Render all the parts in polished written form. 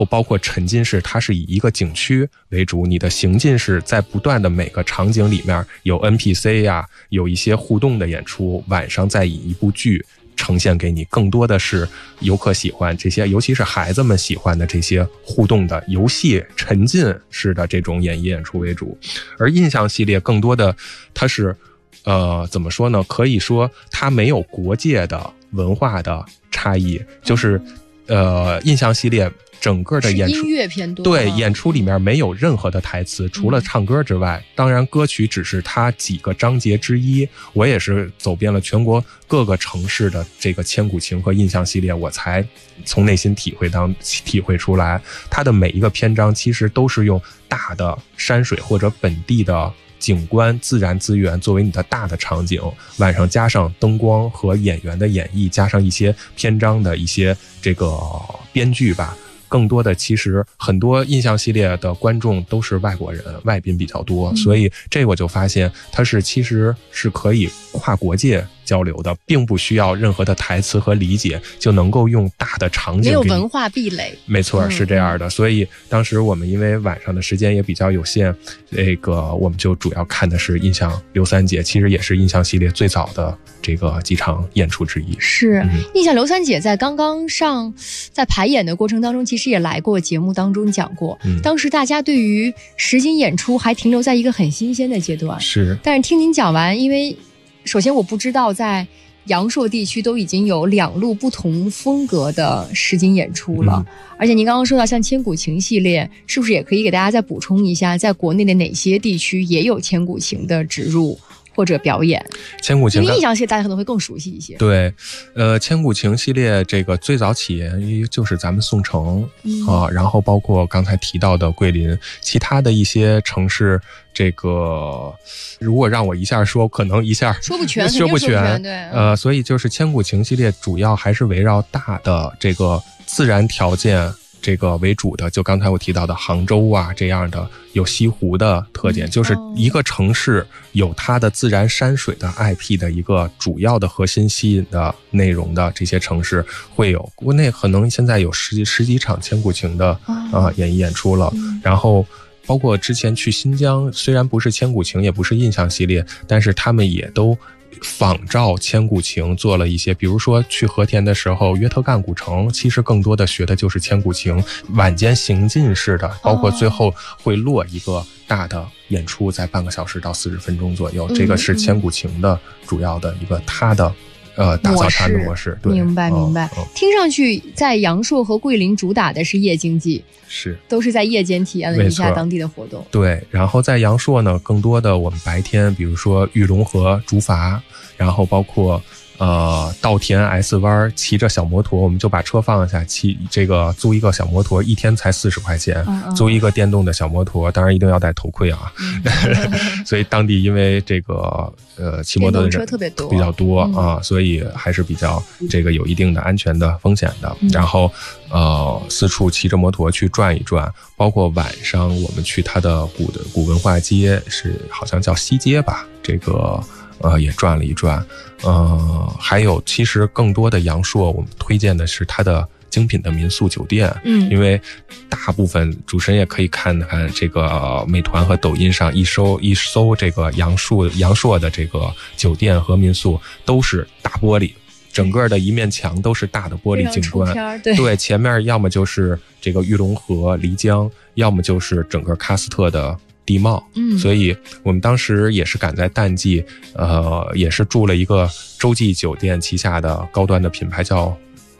包括沉浸式，它是以一个景区为主，你的行进式在不断的每个场景里面有 NPC 呀，有一些互动的演出，晚上再以一部剧呈现给你，更多的是游客喜欢这些，尤其是孩子们喜欢的这些互动的游戏沉浸式的这种演绎演出为主。而印象系列更多的它是怎么说呢，可以说它没有国界的文化的差异，就是印象系列整个的演出音乐偏多， 对，演出里面没有任何的台词，除了唱歌之外，当然歌曲只是它几个章节之一。我也是走遍了全国各个城市的这个千古情和印象系列，我才从内心体会出来，它的每一个篇章其实都是用大的山水或者本地的景观自然资源作为你的大的场景，晚上加上灯光和演员的演绎，加上一些篇章的一些这个编剧吧，更多的其实很多印象系列的观众都是外国人，外宾比较多，所以这我就发现它其实是可以跨国界交流的，并不需要任何的台词和理解就能够用大的场景， 没有文化壁垒。 没错，是这样的。所以当时我们因为晚上的时间也比较有限，我们就主要看的是印象刘三姐，其实也是印象系列最早的这个几场演出之一。 是，印象刘三姐在刚刚在排演的过程当中，其实也来过节目当中讲过，当时大家对于实景演出还停留在一个很新鲜的阶段。 是， 但是听您讲完，因为首先我不知道在阳朔地区都已经有2路不同风格的实景演出了，而且您刚刚说到像千古情系列，是不是也可以给大家再补充一下，在国内的哪些地区也有千古情的植入或者表演？ 千古情因为印象系列大家可能会更熟悉一些。 对，千古情系列这个最早起源于就是咱们宋城然后包括刚才提到的桂林，其他的一些城市，这个如果让我一下说，可能一下说不全， 对， 所以就是千古情系列主要还是围绕大的这个自然条件这个为主的，就刚才我提到的杭州啊这样的有西湖的特点，就是一个城市有它的自然山水的 IP 的一个主要的核心吸引的内容的这些城市会有，国内可能现在有十几场千古情的演出了，然后包括之前去新疆，虽然不是千古情也不是印象系列，但是他们也都仿照千古情做了一些，比如说去和田的时候，约特干古城其实更多的学的就是千古情晚间行进式的，包括最后会落一个大的演出，在半个小时到40分钟左右，这个是千古情的主要的一个它的打造它的模式。对， 明白。听上去在阳朔和桂林主打的是夜经济， 是都是在夜间体验了一下当地的活动。 对，然后在阳朔呢，更多的我们白天，比如说玉龙河竹筏，然后包括稻田 S 湾，骑着小摩托，我们就把车放下，租一个小摩托，一天才40块钱，租一个电动的小摩托，当然一定要戴头盔啊。所以当地因为这个骑摩托的人比较多啊，所以还是比较这个有一定的安全的风险的。然后四处骑着摩托去转一转，包括晚上我们去它的古文化街，是好像叫西街吧，这个也转了一转。还有其实更多的阳朔我们推荐的是它的精品的民宿酒店，因为大部分主持人也可以看看这个美团和抖音上一搜这个阳朔的这个酒店和民宿都是大玻璃，整个的一面墙都是大的玻璃景观，对，前面要么就是这个玉龙河漓江，要么就是整个喀斯特的地貌，所以我们当时也是赶在淡季，也是住了一个洲际酒店旗下的高端的品牌叫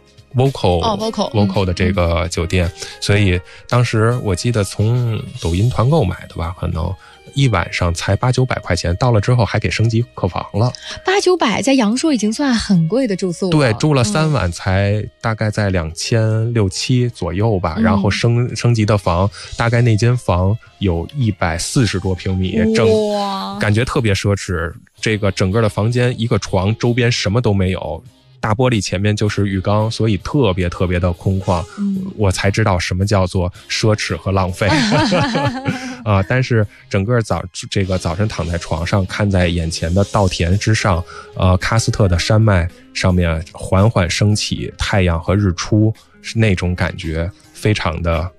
Vocal 的这个酒店，所以当时我记得从抖音团购买的吧，可能一晚上才800-900块钱，到了之后还给升级客房了。 800-900在阳朔已经算很贵的住宿了。 对，住了3晚才大概在2600-2700左右吧，然后升级的房，大概那间房有140多平米，感觉特别奢侈。这个整个的房间一个床，周边什么都没有。大玻璃前面就是浴缸，所以特别特别的空旷，我才知道什么叫做奢侈和浪费但是整个早晨躺在床上，看在眼前的稻田之上，喀斯特的山脉上面缓缓升起太阳和日出，是那种感觉非常的